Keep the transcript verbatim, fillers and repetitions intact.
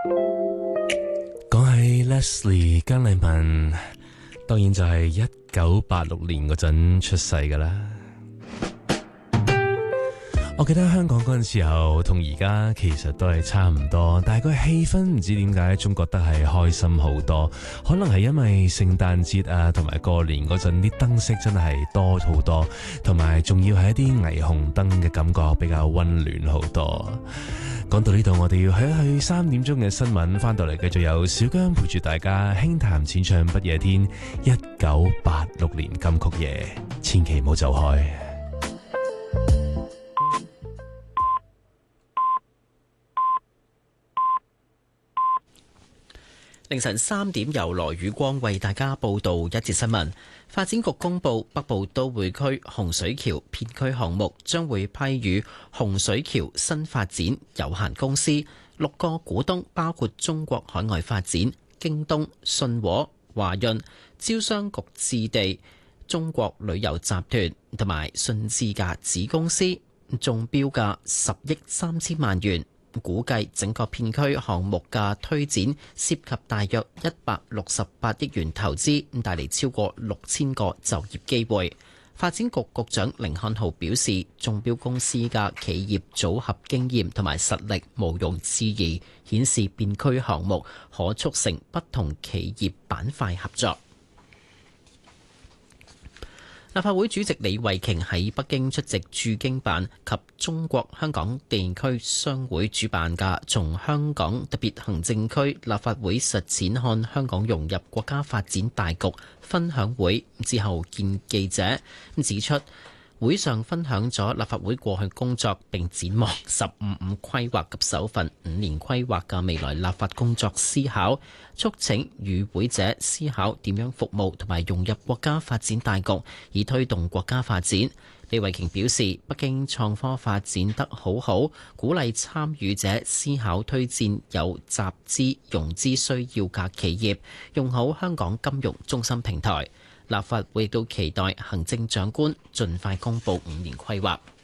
講起 Leslie 姜麗文，當然就係一九八六年嗰陣出世㗎啦。我記得香港嗰陣時候同而家其實都係差唔多，但係個氣氛唔知點解總覺得係開心好多，可能係因為聖誕節啊同埋過年嗰陣啲燈飾真係多好多，同埋仲要係一啲霓虹燈嘅感覺比較溫暖好多。講到呢度，我哋要去一去三點鐘嘅新聞，翻到嚟繼續有小姜陪住大家輕談淺唱不夜天，一九八六年金曲夜，千祈唔好走開。 凌晨三點，由羅宇光為大家報道一節新聞。發展局公布，北部都會區洪水橋片區項目將會批予洪水橋新發展有限公司，六個股東包括中國海外發展、京東、信和、華潤、招商局置地、中國旅遊集團同埋信置價子公司，中標價十億三千萬元。估計整個片區項目嘅推展涉及大約一百六十八億元投資，帶嚟超過六千個就業機會。發展局局長甯漢豪表示，中標公司嘅企業組合經驗同埋實力毋庸置疑，顯示片區項目可促成不同企業板塊合作。立法會主席李慧瓊喺北京出席駐京辦及中國香港地區商會主辦嘅從香港特別行政區立法會實踐看香港融入國家發展大局分享會之後見記者，指出會上分享咗立法會過去工作，並展望十五五規劃及首份五年規劃嘅未來立法工作思考，促請與會者思考點樣服務同埋融入國家發展大局，以推動國家發展。李慧瓊表示，北京創科發展得好好，鼓勵參與者思考推薦有集資融資需要嘅企業，用好香港金融中心平台。立法會亦都期待行政長官盡快公布五年規劃。